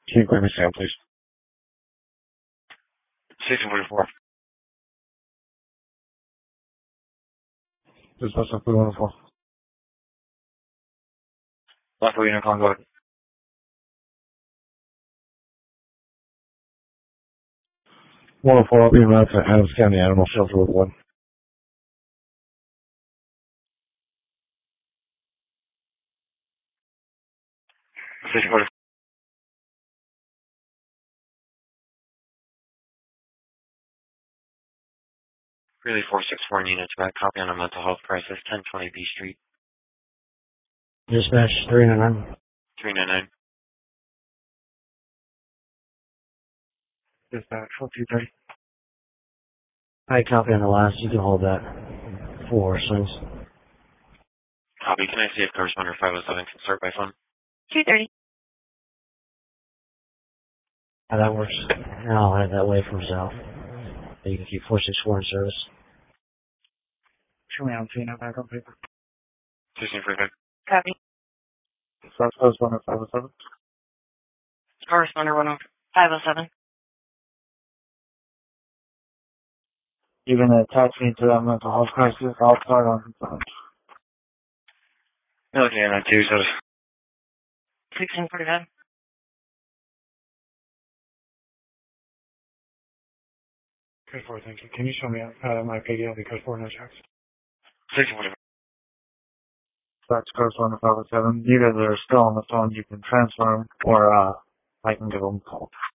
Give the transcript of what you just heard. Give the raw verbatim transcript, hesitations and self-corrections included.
Can you grab me Sam, please? sixteen forty-four. This is Western Food one oh four. Left for Unicorn, go ahead. one oh four, I'll be around to Adams County Animal Shelter with one. sixteen forty-four. Really four six four units back. Copy on a mental health crisis, ten twenty B Street. Dispatch three nine nine. three nine nine. Dispatch four two three. I copy on the last. You can hold that. Four swings. Copy. Can I see if corresponder five oh seven can start by phone? two thirty. How that works. And I'll head that way from south. So you can keep four six four in service. Show me on Tina back on paper. sixteen forty-five. Copy. South Coast one five oh seven. Corresponder one five oh seven. You're going to attach me to that mental health crisis. I'll start on the phone. Okay, I'm not two, so sixteen forty-five. Code four, thank you. Can you show me uh, my P D L because four no checks? sixteen forty-five. That's Coast one five oh seven. You guys are still on the phone. You can transfer them or uh, I can give them a call.